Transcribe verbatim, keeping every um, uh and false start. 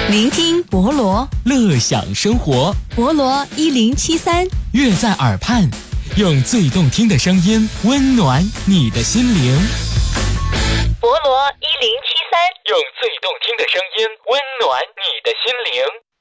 聆听博罗， 乐享生活。 博罗一零七三， 乐在耳畔，用最动听的声音温暖你的心灵。 博罗一零七三， 用最动听的声音温暖你的心灵。